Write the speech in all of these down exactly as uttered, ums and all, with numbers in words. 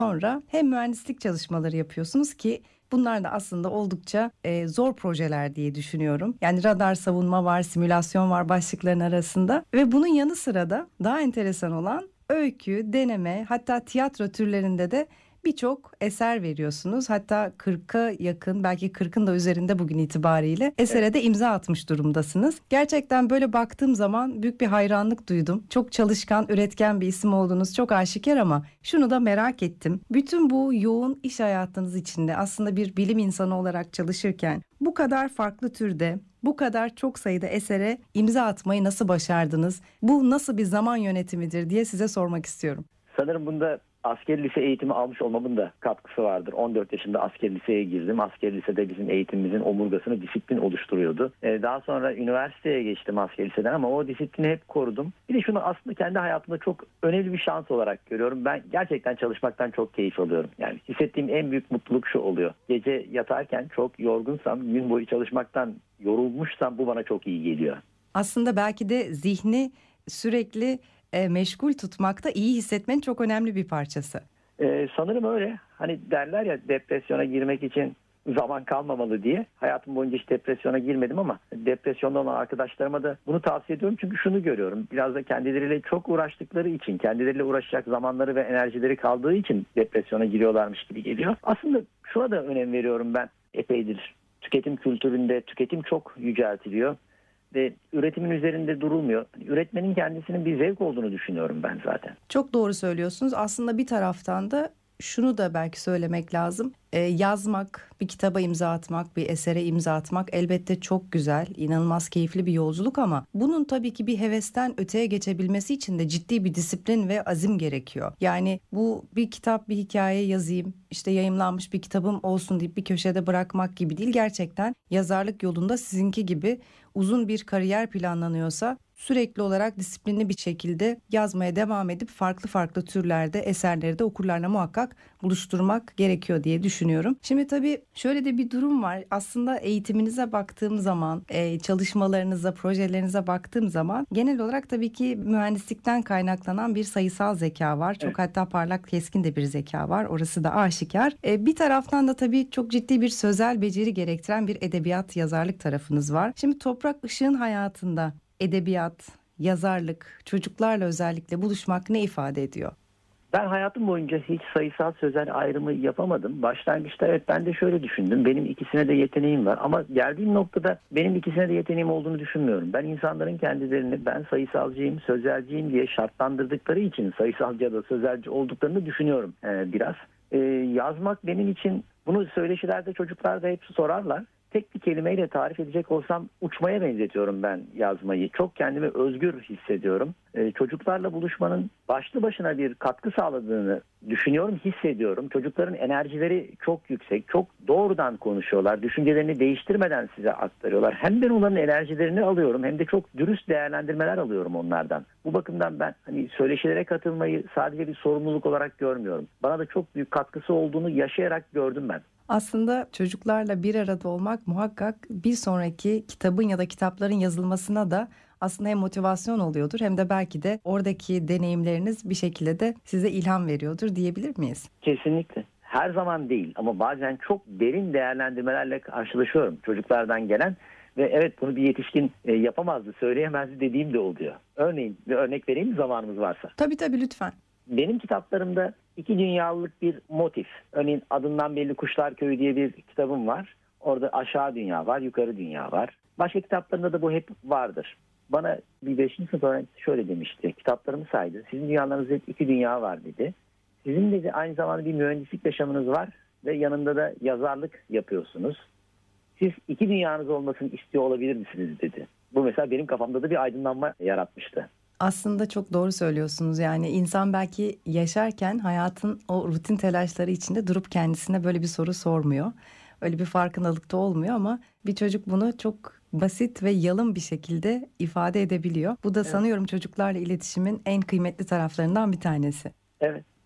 Sonra hem mühendislik çalışmaları yapıyorsunuz ki bunlar da aslında oldukça e, zor projeler diye düşünüyorum. Yani radar savunma var, simülasyon var başlıkların arasında ve bunun yanı sıra da daha enteresan olan öykü, deneme, hatta tiyatro türlerinde de birçok eser veriyorsunuz. Hatta kırka yakın, belki kırkın da üzerinde bugün itibariyle Evet. esere de imza atmış durumdasınız. Gerçekten böyle baktığım zaman büyük bir hayranlık duydum. Çok çalışkan, üretken bir isim olduğunuz çok aşikar ama şunu da merak ettim. Bütün bu yoğun iş hayatınız içinde aslında bir bilim insanı olarak çalışırken bu kadar farklı türde, bu kadar çok sayıda esere imza atmayı nasıl başardınız? Bu nasıl bir zaman yönetimidir diye size sormak istiyorum. Sanırım bunda asker lise eğitimi almış olmamın da katkısı vardır. on dört yaşında asker liseye girdim. Asker lisede bizim eğitimimizin omurgasını disiplin oluşturuyordu. Ee, daha sonra üniversiteye geçtim asker liseden ama o disiplini hep korudum. Bir de şunu aslında kendi hayatımda çok önemli bir şans olarak görüyorum. Ben gerçekten çalışmaktan çok keyif alıyorum. Yani hissettiğim en büyük mutluluk şu oluyor. Gece yatarken çok yorgunsam, gün boyu çalışmaktan yorulmuşsam bu bana çok iyi geliyor. Aslında belki de zihni sürekli e, meşgul tutmakta iyi hissetmenin çok önemli bir parçası. Ee, sanırım öyle. Hani derler ya depresyona girmek için zaman kalmamalı diye. Hayatım boyunca hiç depresyona girmedim ama depresyonda olan arkadaşlarıma da bunu tavsiye ediyorum. Çünkü şunu görüyorum. Biraz da kendileriyle çok uğraştıkları için, kendileriyle uğraşacak zamanları ve enerjileri kaldığı için depresyona giriyorlarmış gibi geliyor. Aslında şuna da önem veriyorum ben epeydir. Tüketim kültüründe tüketim çok yüceltiliyor ve üretimin üzerinde durulmuyor. Üretmenin kendisinin bir zevk olduğunu düşünüyorum ben zaten. Çok doğru söylüyorsunuz. Aslında bir taraftan da şunu da belki söylemek lazım. Ee, yazmak, bir kitaba imza atmak, bir esere imza atmak elbette çok güzel, inanılmaz keyifli bir yolculuk ama bunun tabii ki bir hevesten öteye geçebilmesi için de ciddi bir disiplin ve azim gerekiyor. Yani bu bir kitap, bir hikaye yazayım, işte yayımlanmış bir kitabım olsun deyip bir köşede bırakmak gibi değil. Gerçekten yazarlık yolunda sizinki gibi uzun bir kariyer planlanıyorsa sürekli olarak disiplinli bir şekilde yazmaya devam edip farklı farklı türlerde eserleri de okurlarla muhakkak buluşturmak gerekiyor diye düşünüyorum. Şimdi tabii şöyle de bir durum var. Aslında eğitiminize baktığım zaman, e, çalışmalarınıza, projelerinize baktığım zaman genel olarak tabii ki mühendislikten kaynaklanan bir sayısal zeka var. Çok Evet. hatta parlak, keskin de bir zeka var. Orası da aşikar. E, bir taraftan da tabii çok ciddi bir sözel beceri gerektiren bir edebiyat, yazarlık tarafınız var. Şimdi Toprak Işık'ın hayatında edebiyat, yazarlık, çocuklarla özellikle buluşmak ne ifade ediyor? Ben hayatım boyunca hiç sayısal sözel ayrımı yapamadım. Başlangıçta evet ben de şöyle düşündüm. Benim ikisine de yeteneğim var. Ama geldiğim noktada benim ikisine de yeteneğim olduğunu düşünmüyorum. Ben insanların kendilerini ben sayısalcıyım, sözelciyim diye şartlandırdıkları için sayısalcı ya da sözelci olduklarını düşünüyorum ee, biraz. Ee, yazmak benim için bunu söyleşilerde çocuklar da hep sorarlar. Tek bir kelimeyle tarif edecek olsam uçmaya benzetiyorum ben yazmayı. Çok kendimi özgür hissediyorum. Ee, çocuklarla buluşmanın başlı başına bir katkı sağladığını düşünüyorum, hissediyorum. Çocukların enerjileri çok yüksek, çok doğrudan konuşuyorlar. Düşüncelerini değiştirmeden size aktarıyorlar. Hem ben onların enerjilerini alıyorum hem de çok dürüst değerlendirmeler alıyorum onlardan. Bu bakımdan ben hani söyleşilere katılmayı sadece bir sorumluluk olarak görmüyorum. Bana da çok büyük katkısı olduğunu yaşayarak gördüm ben. Aslında çocuklarla bir arada olmak muhakkak bir sonraki kitabın ya da kitapların yazılmasına da aslında hem motivasyon oluyordur hem de belki de oradaki deneyimleriniz bir şekilde de size ilham veriyordur diyebilir miyiz? Kesinlikle. Her zaman değil ama bazen çok derin değerlendirmelerle karşılaşıyorum çocuklardan gelen ve evet bunu bir yetişkin e, yapamazdı, söyleyemezdi dediğim de oluyor. Örneğin bir örnek vereyim mi zamanımız varsa? Tabii tabii lütfen. Benim kitaplarımda iki dünyalık bir motif. Örneğin adından belli Kuşlar Köyü diye bir kitabım var. Orada aşağı dünya var, yukarı dünya var. Başka kitaplarında da bu hep vardır. Bana bir beşinci sınıf öğrencisi şöyle demişti. Kitaplarımı saydı. Sizin dünyalarınızda hep iki dünya var dedi. Sizin dedi aynı zamanda bir mühendislik yaşamınız var ve yanında da yazarlık yapıyorsunuz. Siz iki dünyanız olmasını istiyor olabilir misiniz dedi. Bu mesela benim kafamda da bir aydınlanma yaratmıştı. Aslında çok doğru söylüyorsunuz. Yani insan belki yaşarken hayatın o rutin telaşları içinde durup kendisine böyle bir soru sormuyor. Öyle bir farkındalık da olmuyor ama bir çocuk bunu çok basit ve yalın bir şekilde ifade edebiliyor. Bu da Evet. sanıyorum çocuklarla iletişimin en kıymetli taraflarından bir tanesi. Evet.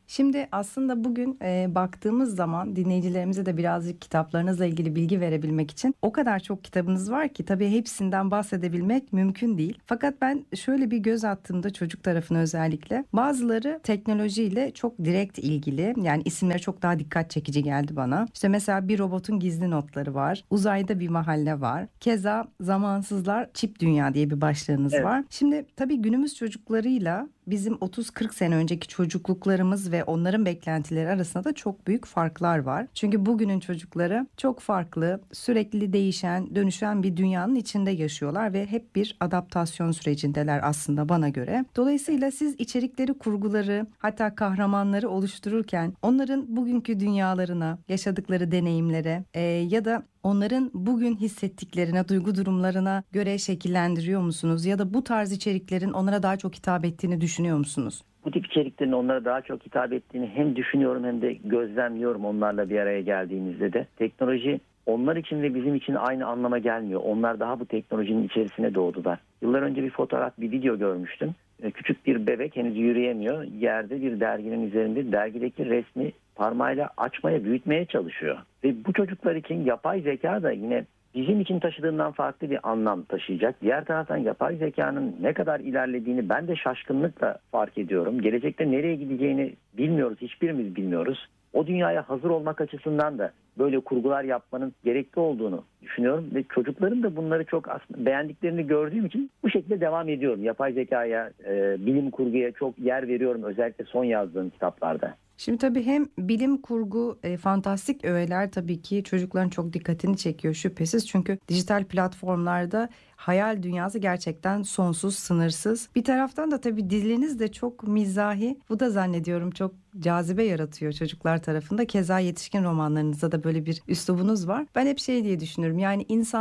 Şimdi aslında bugün e, baktığımız zaman dinleyicilerimize de birazcık kitaplarınızla ilgili bilgi verebilmek için o kadar çok kitabınız var ki tabii hepsinden bahsedebilmek mümkün değil. Fakat ben şöyle bir göz attığımda çocuk tarafına özellikle bazıları teknolojiyle çok direkt ilgili, yani isimleri çok daha dikkat çekici geldi bana. İşte mesela Bir Robotun Gizli Notları var. Uzayda Bir Mahalle var. Keza Zamansızlar Çip Dünya diye bir başlığınız Evet. var. Şimdi tabii günümüz çocuklarıyla bizim otuz kırk sene önceki çocukluklarımız ve onların beklentileri arasında da çok büyük farklar var. Çünkü bugünün çocukları çok farklı, sürekli değişen, dönüşen bir dünyanın içinde yaşıyorlar ve hep bir adaptasyon sürecindeler aslında bana göre. Dolayısıyla siz içerikleri, kurguları, hatta kahramanları oluştururken onların bugünkü dünyalarına, yaşadıkları deneyimlere e, ya da onların bugün hissettiklerine, duygu durumlarına göre şekillendiriyor musunuz? Ya da bu tarz içeriklerin onlara daha çok hitap ettiğini düşünüyor musunuz? Bu tip içeriklerin onlara daha çok hitap ettiğini hem düşünüyorum hem de gözlemliyorum onlarla bir araya geldiğimizde de. Teknoloji onlar için ve bizim için aynı anlama gelmiyor. Onlar daha bu teknolojinin içerisine doğdular. Yıllar önce bir fotoğraf, bir video görmüştüm. Küçük bir bebek henüz yürüyemiyor. Yerde bir derginin üzerinde dergideki resmi parmağıyla açmaya, büyütmeye çalışıyor. Ve bu çocuklar için yapay zeka da yine bizim için taşıdığından farklı bir anlam taşıyacak. Diğer taraftan yapay zekanın ne kadar ilerlediğini ben de şaşkınlıkla fark ediyorum. Gelecekte nereye gideceğini bilmiyoruz, hiçbirimiz bilmiyoruz. O dünyaya hazır olmak açısından da böyle kurgular yapmanın gerekli olduğunu düşünüyorum. Ve çocukların da bunları çok aslında beğendiklerini gördüğüm için bu şekilde devam ediyorum. Yapay zekaya, e, bilim kurguya çok yer veriyorum, özellikle son yazdığım kitaplarda. Şimdi tabii hem bilim kurgu, e, fantastik öğeler tabii ki çocukların çok dikkatini çekiyor şüphesiz. Çünkü dijital platformlarda hayal dünyası gerçekten sonsuz, sınırsız. Bir taraftan da tabii diliniz de çok mizahi. Bu da zannediyorum çok cazibe yaratıyor çocuklar tarafında. Keza yetişkin romanlarınızda da böyle bir üslubunuz var. Ben hep şey diye düşünüyorum. Yani insan